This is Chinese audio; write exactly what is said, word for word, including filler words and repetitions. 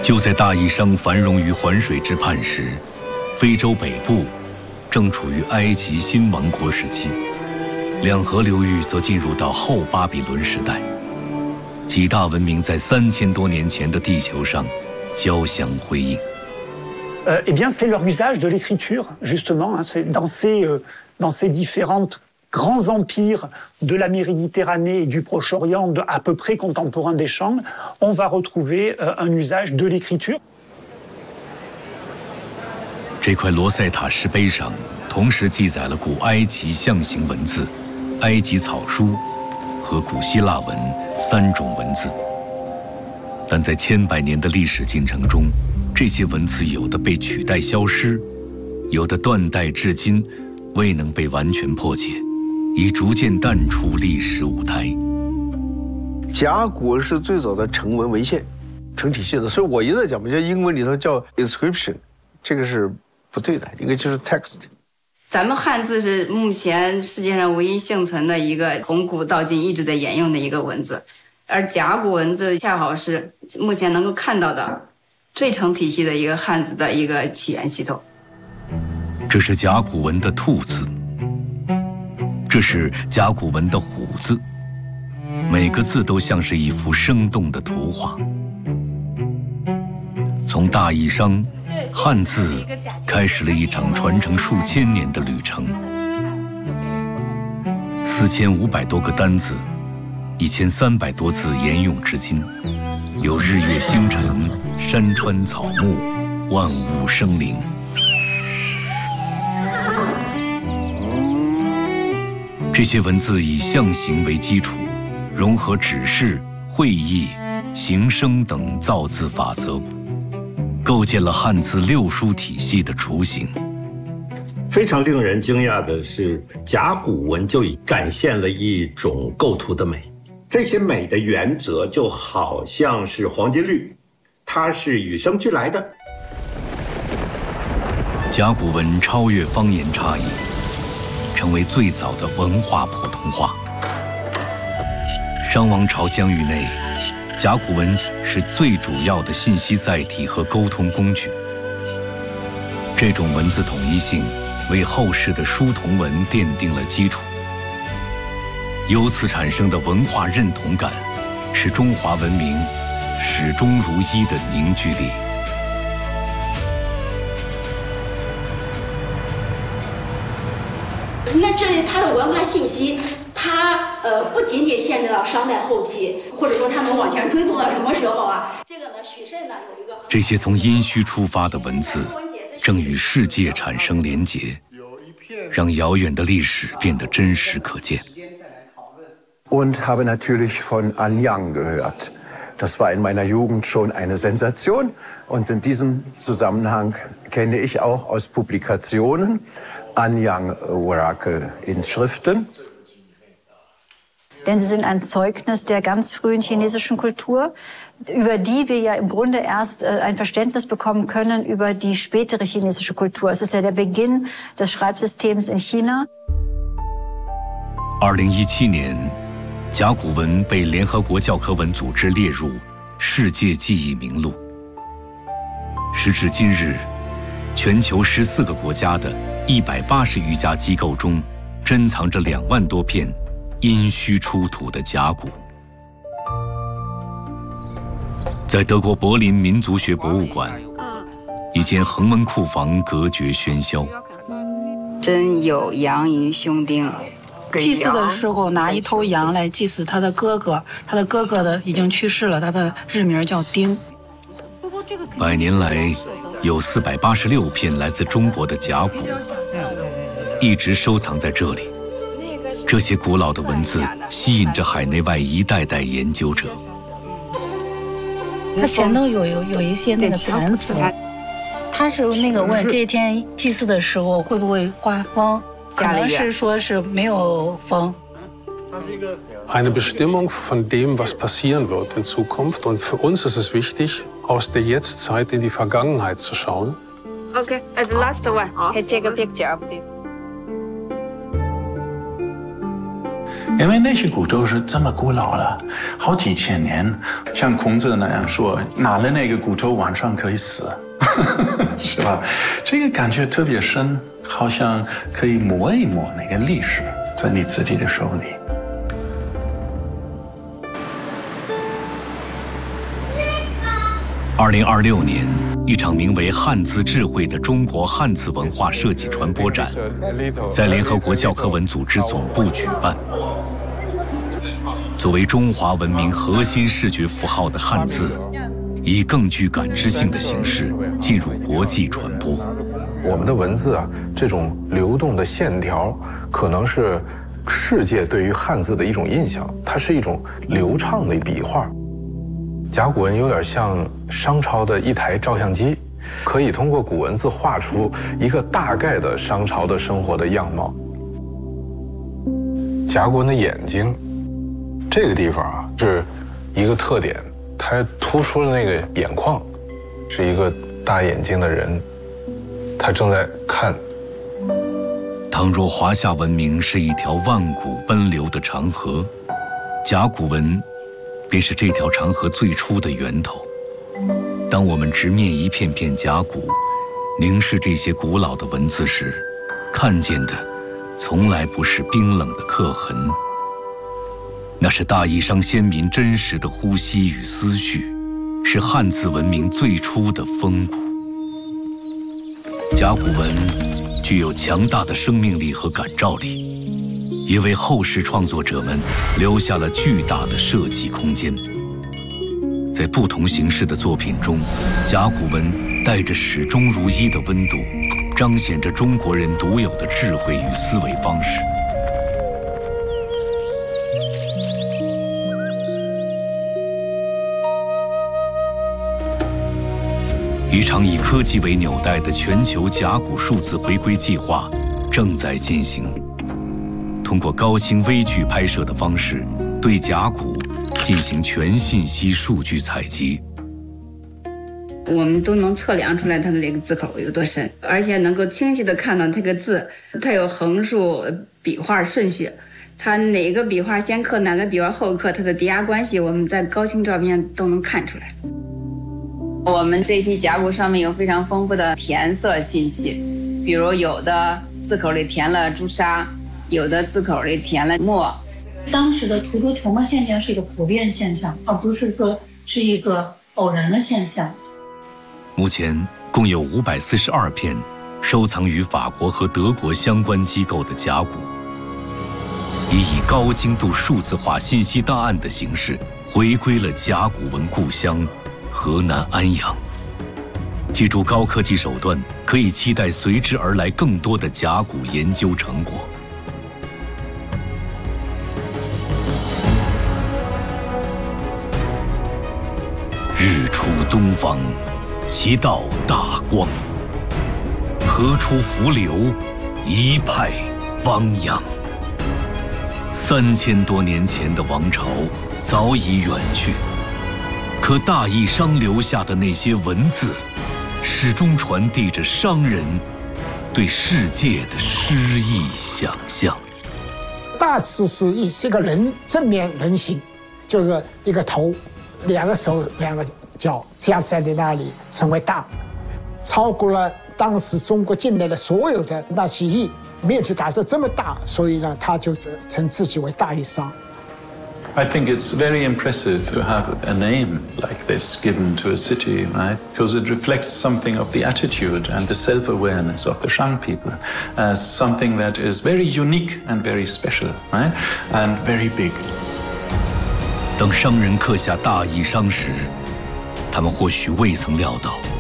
就在大义商繁荣于环水之畔时，非洲北部正处于埃及新王国时期，两河流域则进入到后巴比伦时代。几大文明在三千多年前的地球上交相辉映。 Euh, eh bien, c'est leur usage de l'écriture, justement. Hein, c'est dans ces, euh, dans ces différentes grands empires de la Méditerranée et du Proche-Orient, de, à peu près contemporains des Champs, on va retrouver euh, un usage de l'écriture. 这块罗塞塔石碑上同时记载了古埃及象形文字、埃及草书和古希腊文三种文字，但在千百年的历史进程中，这些文字有的被取代消失，有的断代至今未能被完全破解，已逐渐淡出历史舞台。 甲骨文是最早的成文文献、成体系的，所以我一直讲，就英文里头叫 inscription， 这个是不对的，应该就是 text。 咱们汉字是目前世界上唯一幸存的一个从古到今一直在沿用的一个文字，而甲骨文字恰好是目前能够看到的最成体系的一个汉字的一个起源系统。 这是甲骨文的兔字，这是甲骨文的虎字，每个字都像是一幅生动的图画。从大义商，汉字开始了一场传承数千年的旅程。四千五百多个单字，一千三百多字沿用至今，有日月星辰、山川草木、万物生灵。这些文字以象形为基础，融合指示、会意、形声等造字法则，构建了汉字六书体系的雏形。 非常令人惊讶的是，甲骨文就已展现了一种构图的美。这些美的原则就好像是黄金律，它是与生俱来的。 甲骨文超越方言差异，成为最早的文化普通话。商王朝疆域内，甲骨文是最主要的信息载体和沟通工具。这种文字统一性为后世的书同文奠定了基础。由此产生的文化认同感，是中华文明始终如一的凝聚力。 你看，这是它的文化信息，它呃不仅仅限制到商代后期，或者说它能往前追溯到什么时候啊？这个呢，许慎呢有一个这些从殷墟出发的文字，正与世界产生连结，让遥远的历史变得真实可见。 Und habe natürlich von Anyang gehört. Das war in meiner Jugend schon eine Sensation. Und in diesem Zusammenhang kenne ich auch aus Publikationen Anyang-Orakel in Schriften. Denn sie sind ein Zeugnis der ganz frühen chinesischen Kultur, über die wir ja im Grunde erst ein Verständnis bekommen können über die spätere chinesische Kultur. Es ist ja der Beginn des Schreibsystems in China. 二零一七年，甲骨文被联合国教科文组织列入世界记忆名录。时至今日，全球十四个国家的一百八十余家机构中，珍藏着两万多片殷墟出土的甲骨。在德国柏林民族学博物馆，一间横纹库房隔绝喧嚣。 真有羊于胸钉。 祭祀的时候拿一头羊来祭祀他的哥哥，他的哥哥的已经去世了，他的日名叫丁。 百年来，有四百八十六片来自中国的甲骨，一直收藏在这里。这些古老的文字吸引着海内外一代代研究者。 它前头有有有一些那个残词，他是那个问这天祭祀的时候会不会刮风。可能是说是没有风。 Eine Bestimmung von dem, was passieren wird in Zukunft. Und für uns ist es wichtig, aus der Jetztzeit in die Vergangenheit zu schauen. Okay, and the last one. Can take a picture of this. 因为那些古咒是这么古老了，好几千年，像孔子那样说，拿了那个骨头晚上可以死，是吧？这个感觉特别深，好像可以摸一摸那个历史在你自己的手里。 二零二六年，一场名为“汉字智慧”的中国汉字文化设计传播展，在联合国教科文组织总部举办。作为中华文明核心视觉符号的汉字，以更具感知性的形式进入国际传播。 我们的文字啊，这种流动的线条，可能是世界对于汉字的一种印象，它是一种流畅的笔画。甲骨文有点像商朝的一台照相机，可以通过古文字画出一个大概的商朝的生活的样貌。甲骨文的眼睛，这个地方啊是一个特点，它突出了那个眼眶，是一个大眼睛的人，他正在看。 倘若华夏文明是一条万古奔流的长河，甲骨文便是这条长河最初的源头。当我们直面一片片甲骨，凝视这些古老的文字时，看见的从来不是冰冷的刻痕，那是大义商先民真实的呼吸与思绪，是汉字文明最初的风骨。甲骨文具有强大的生命力和感召力，也为后世创作者们留下了巨大的设计空间。在不同形式的作品中，甲骨文带着始终如一的温度，彰显着中国人独有的智慧与思维方式。一场以科技为纽带的全球甲骨数字回归计划正在进行。通过高清微距拍摄的方式，对甲骨进行全信息数据采集。 我们都能测量出来它的这个字口有多深，而且能够清晰地看到这个字，它有横竖笔画顺序，它哪个笔画先刻，哪个笔画后刻，它的叠压关系，我们在高清照片都能看出来。我们这批甲骨上面有非常丰富的填色信息，比如有的字口里填了朱砂，有的字口里填了墨。 当时的涂出涂墨现象是一个普遍现象，而不是说是一个偶然的现象。 目前共有五百四十二片收藏于法国和德国相关机构的甲骨，已以高精度数字化信息档案的形式回归了甲骨文故乡河南安阳。借助高科技手段，可以期待随之而来更多的甲骨研究成果。日出东方，其道大光；河出伏流，一派汪洋。三千多年前的王朝早已远去，可大义商留下的那些文字，始终传递着商人对世界的诗意想象。 大致是以这个人正面人形，就是一个头，两个手，两个脚，这样站在那里成为大，超过了当时中国境内的所有的那些邑，面积打得这么大，所以呢，他就称自己为大义商。 I think it's very impressive to have a name like this given to a city, right? Because it reflects something of the attitude and the self-awareness of the Shang people as something that is very unique and very special, right? And very big. 当商人刻下大义商时，他们或许未曾料到，